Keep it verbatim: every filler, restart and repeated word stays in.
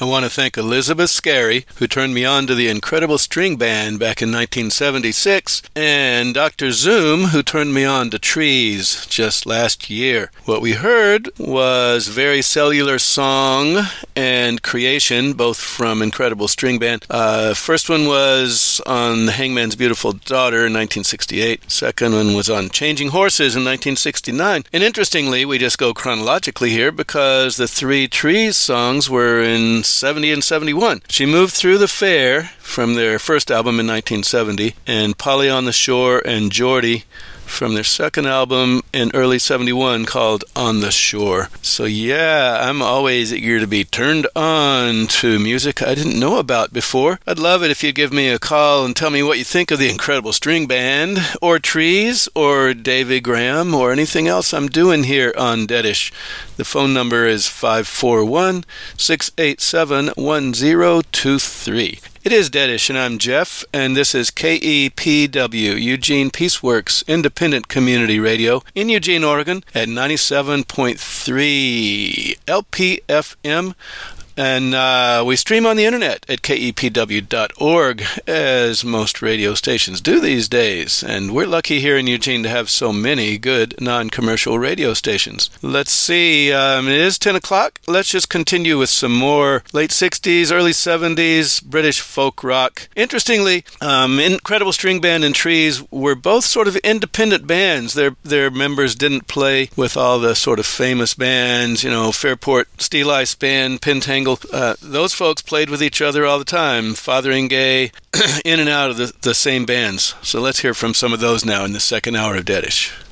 I want to thank Elizabeth Scarry, who turned me on to the Incredible String Band back in nineteen seventy-six, and Doctor Zoom, who turned me on to Trees just last year. What we heard was Very Cellular Song and Creation, both from Incredible String Band. Uh, first one was on The Hangman's Beautiful Daughter in nineteen sixty-eight. Second one was on Changing Horses in nineteen sixty-nine. And interestingly, we just go chronologically here because the three Trees songs were in seventy and seventy-one. She Moved Through the Fair from their first album in nineteen seventy, and Polly on the Shore and Geordie from their second album in early seventy-one called On the Shore. So yeah, I'm always eager to be turned on to music I didn't know about before. I'd love it if you'd give me a call and tell me what you think of the Incredible String Band, or Trees, or Davy Graham, or anything else I'm doing here on Deadish. The phone number is five four one, six eight seven, one zero two three. It is Deadish, and I'm Jeff, and this is K E P W, Eugene Peaceworks Independent Community Radio in Eugene, Oregon, at ninety-seven point three L P F M. And uh, we stream on the internet at K E P W dot org, as most radio stations do these days. And we're lucky here in Eugene to have so many good non-commercial radio stations. Let's see, um, it is ten o'clock. Let's just continue with some more late sixties, early seventies British folk rock. Interestingly, um, Incredible String Band and Trees were both sort of independent bands. Their, their members didn't play with all the sort of famous bands, you know, Fairport, Steel Eye Span, Pentangle. Uh, those folks played with each other all the time, Fotheringay, in and out of the, the same bands. So let's hear from some of those now in the second hour of Deadish.